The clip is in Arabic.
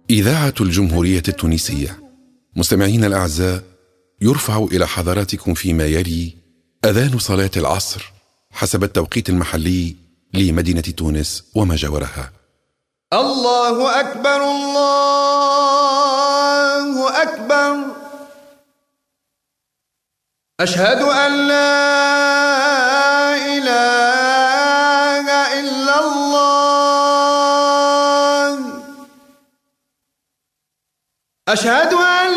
إذاعة الجمهورية التونسية. مستمعين الأعزاء، يرفع إلى حضراتكم فيما يلي أذان صلاة العصر حسب التوقيت المحلي لمدينة تونس وما جاورها. الله أكبر الله أكبر، أشهد أن لا إله إلا الله، أشهد أن